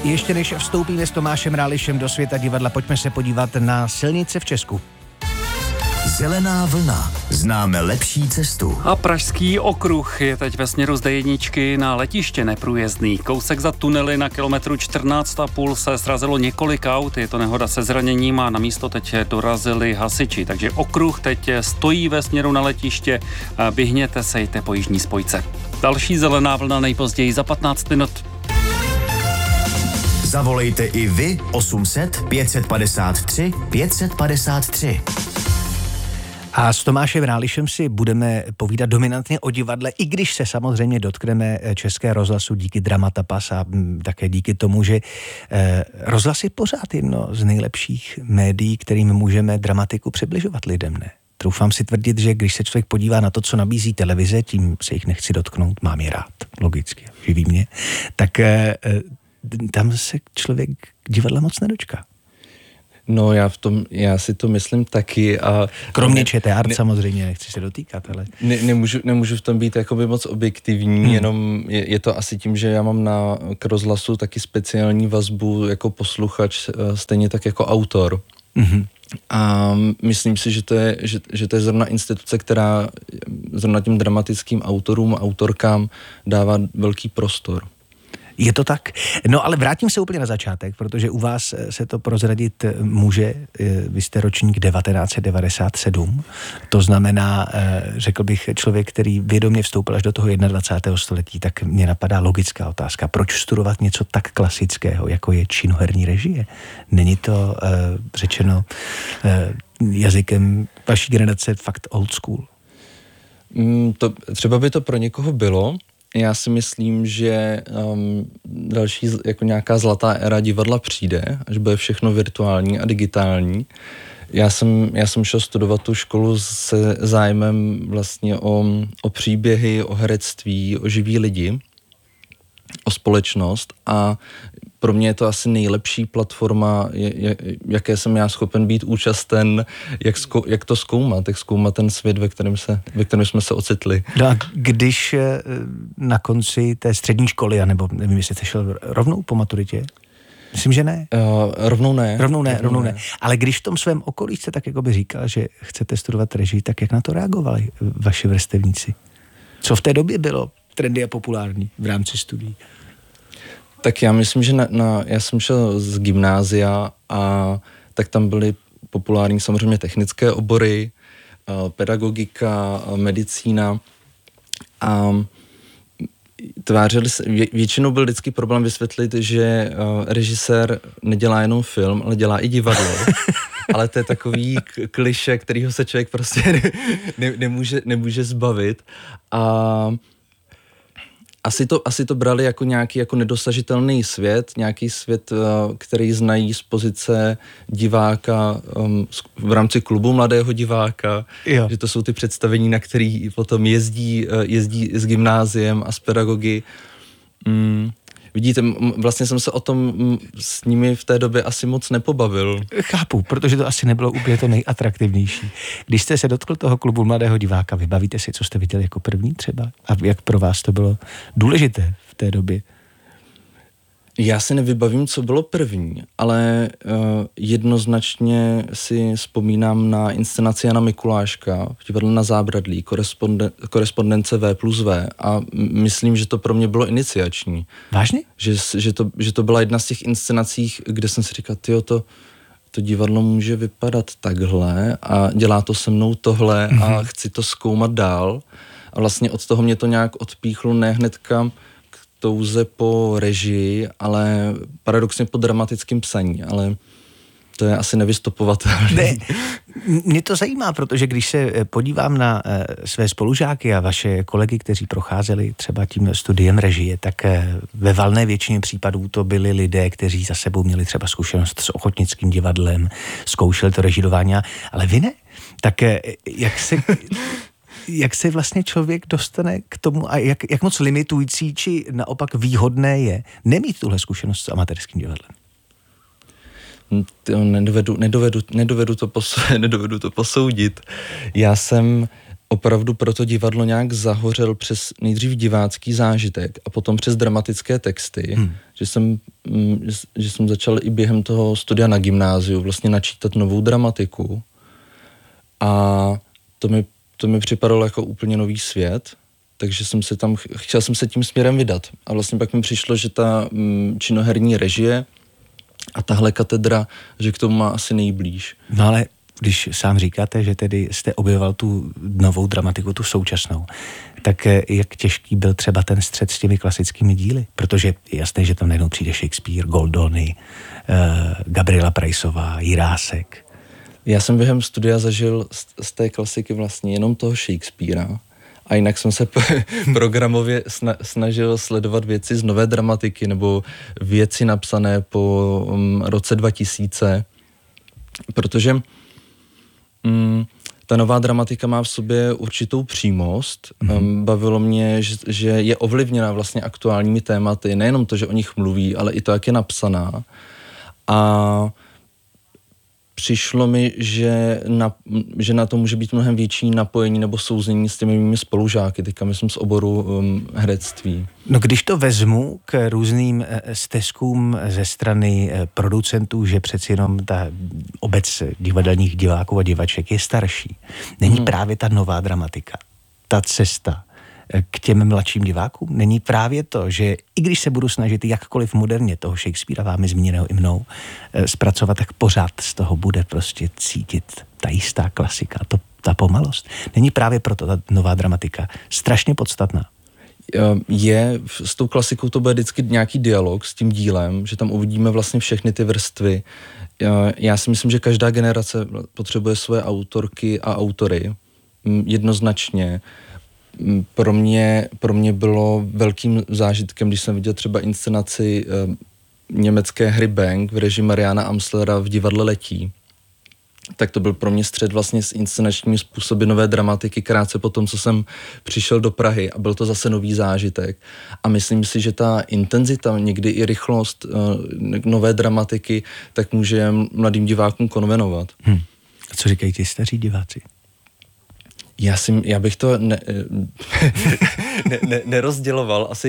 Ještě než vstoupíme s Tomášem Rálišem do světa divadla, pojďme se podívat na silnice v Česku. Zelená vlna. Známe lepší cestu. A Pražský okruh je teď ve směru z D1 na letiště neprůjezdný. Kousek za tunely na kilometru 14,5 se srazilo několik aut. Je to nehoda se zraněním a na místo teď dorazili hasiči. Takže okruh teď stojí ve směru na letiště. Vyhněte se, jděte po jižní spojce. Další zelená vlna nejpozději za 15 minut. Zavolejte i vy 800 553 553. A s Tomášem Rálišem si budeme povídat dominantně o divadle, i když se samozřejmě dotkneme České rozhlasu díky Dramata Pass a také díky tomu, že rozhlas je pořád jedno z nejlepších médií, kterým můžeme dramatiku přibližovat lidem, ne? Troufám si tvrdit, že když se člověk podívá na to, co nabízí televize, tím se jich nechci dotknout, mám je rád, logicky, živí mě, tak tam se člověk divadla moc nedočká. No já si to myslím taky a... Kromě ČT samozřejmě, nechci se dotýkat, ale... Nemůžu v tom být jakoby moc objektivní, jenom je to asi tím, že já mám k rozhlasu taky speciální vazbu jako posluchač, stejně tak jako autor. Mm-hmm. A myslím si, že to je zrovna instituce, která zrovna těm dramatickým autorům a autorkám dává velký prostor. Je to tak? No ale vrátím se úplně na začátek, protože u vás se to prozradit může, vy jste ročník 1997, to znamená, řekl bych, člověk, který vědomě vstoupil až do toho 21. století, tak mě napadá logická otázka, proč studovat něco tak klasického, jako je činoherní režie? Není to řečeno jazykem vaší generace fakt old school? Třeba by to pro někoho bylo. Já si myslím, že další jako nějaká zlatá éra divadla přijde, až bude všechno virtuální a digitální. Já jsem šel studovat tu školu se zájmem vlastně o příběhy, o herectví, o živý lidi, o společnost a pro mě je to asi nejlepší platforma, jaké jsem já schopen být účasten, jak to zkoumat, jak zkoumat ten svět, ve kterém jsme se ocitli. No a když na konci té střední školy, anebo nevím, jestli jste šel rovnou po maturitě? Myslím, že ne. Rovnou ne. Ale když v tom svém okolí jste tak jako by říkal, že chcete studovat režii, tak jak na to reagovali vaši vrstevníci? Co v té době bylo trendy a populární v rámci studií? Tak já myslím, že já jsem šel z gymnázia a tak tam byly populární samozřejmě technické obory, pedagogika, medicína a většinou byl vždycky problém vysvětlit, že režisér nedělá jenom film, ale dělá i divadlo. Ale to je takový klišé, kterýho se člověk prostě nemůže zbavit. A asi to brali jako nějaký jako nedosažitelný svět, nějaký svět, který znají z pozice diváka v rámci klubu mladého diváka, jo. Že to jsou ty představení, na který potom jezdí s gymnáziem a s pedagogy. Vidíte, vlastně jsem se o tom s nimi v té době asi moc nepobavil. Chápu, protože to asi nebylo úplně to nejatraktivnější. Když jste se dotkl toho klubu mladého diváka, vybavíte si, co jste viděli jako první třeba? A jak pro vás to bylo důležité v té době? Já si nevybavím, co bylo první, ale jednoznačně si vzpomínám na inscenaci Jana Mikuláška v divadle Na Zábradlí, korespondence V+V a myslím, že to pro mě bylo iniciační. Vážně? Že to byla jedna z těch inscenacích, kde jsem si říkal, to divadlo může vypadat takhle a dělá to se mnou tohle a chci to zkoumat dál. A vlastně od toho mě to nějak odpíchlo, ne hnedka touze po režii, ale paradoxně po dramatickém psaní, ale to je asi nevystopovatelné. Ne, mě to zajímá, protože když se podívám na své spolužáky a vaše kolegy, kteří procházeli třeba tím studiem režie, tak ve valné většině případů to byli lidé, kteří za sebou měli třeba zkušenost s ochotnickým divadlem, zkoušeli to režírování, ale vy ne. Tak jak se vlastně člověk dostane k tomu a jak moc limitující či naopak výhodné je nemít tuhle zkušenost s amatérským divadlem? Nedovedu to posoudit. Já jsem opravdu pro to divadlo nějak zahořel přes nejdřív divácký zážitek a potom přes dramatické texty, že jsem začal i během toho studia na gymnáziu vlastně načítat novou dramatiku a to mi připadalo jako úplně nový svět, takže chtěl jsem se tím směrem vydat a vlastně pak mi přišlo, že ta činoherní režie a tahle katedra, že k tomu má asi nejblíž. No ale když sám říkáte, že tedy jste objevoval tu novou dramatiku, tu současnou, tak jak těžký byl třeba ten střet s těmi klasickými díly? Protože je jasné, že tam najednou přijde Shakespeare, Goldoni, Gabriela Preissová, Jirásek. Já jsem během studia zažil z té klasiky vlastně jenom toho Shakespearea a jinak jsem se programově snažil sledovat věci z nové dramatiky nebo věci napsané po roce 2000, protože ta nová dramatika má v sobě určitou přímost. Bavilo mě, že je ovlivněna vlastně aktuálními tématy, nejenom to, že o nich mluví, ale i to, jak je napsaná. A přišlo mi, že na to může být mnohem větší napojení nebo souznění s těmi mými spolužáky, teďka myslím z oboru herectví. No když to vezmu k různým steskům ze strany producentů, že přeci jenom ta obec divadelních diváků a divaček je starší. Není právě ta nová dramatika, ta cesta k těm mladším divákům? Není právě to, že i když se budu snažit jakkoliv moderně toho Shakespearea, vámi zmíněného i mnou, zpracovat, tak pořád z toho bude prostě cítit ta jistá klasika, ta pomalost. Není právě proto ta nová dramatika strašně podstatná? S tou klasikou to bude vždycky nějaký dialog s tím dílem, že tam uvidíme vlastně všechny ty vrstvy. Já si myslím, že každá generace potřebuje svoje autorky a autory. Jednoznačně. Pro mě bylo velkým zážitkem, když jsem viděl třeba inscenaci německé hry Bang v režii Mariana Amslera v divadle Letí. Tak to byl pro mě střed vlastně s inscenačními způsoby nové dramatiky krátce po tom, co jsem přišel do Prahy a byl to zase nový zážitek. A myslím si, že ta intenzita, někdy i rychlost nové dramatiky, tak může mladým divákům konvenovat. A co říkají ti staří diváci? Já bych to nerozděloval. Asi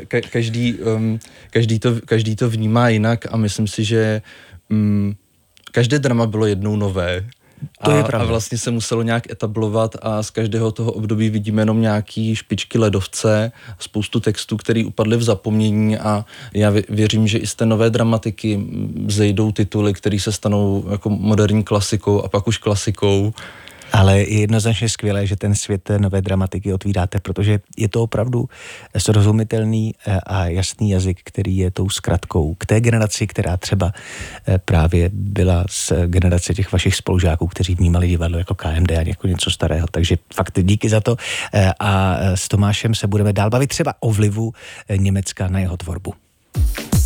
každý to vnímá jinak a myslím si, že každé drama bylo jednou nové. A vlastně se muselo nějak etablovat a z každého toho období vidíme jenom nějaký špičky ledovce, spoustu textů, které upadly v zapomnění a já věřím, že i z té nové dramatiky vzejdou tituly, které se stanou jako moderní klasikou a pak už klasikou. Ale je jednoznačně skvělé, že ten svět nové dramatiky otvíráte, protože je to opravdu srozumitelný a jasný jazyk, který je tou zkratkou k té generaci, která třeba právě byla z generace těch vašich spolužáků, kteří vnímali divadlo jako KMD a jako něco starého. Takže fakt díky za to a s Tomášem se budeme dál bavit třeba o vlivu Německa na jeho tvorbu.